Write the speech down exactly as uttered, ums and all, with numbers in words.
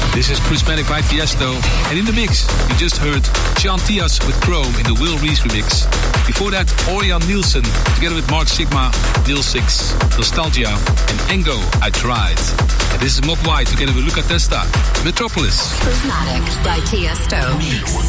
This is Prismatic by Tiesto. And in the mix, you just heard Sean Tias with Chrome in the Will Reese remix. Before that, Orion Nielsen, together with Mark Sigma, Nil Six, Nostalgia, and Engo, I Tried. And this is Mogwai, together with Luca Testa, Metropolis. Prismatic by Tiesto. Mix.